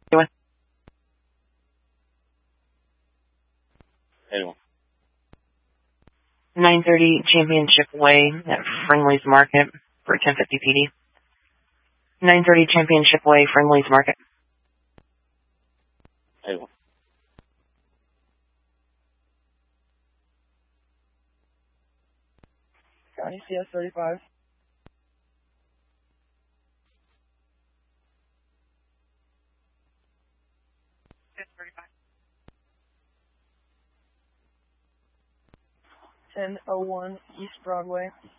Doing? Anyway. 930 Championship Way at Friendly's Market for 1050 PD. 930 Championship Way, Friendly's Market. Anyway. County CS 35. CS 35. 1001 East Broadway.